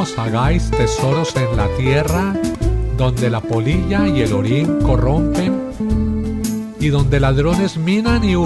os hagáis tesoros en la tierra, donde la polilla y el orín corrompen, y donde ladrones minan y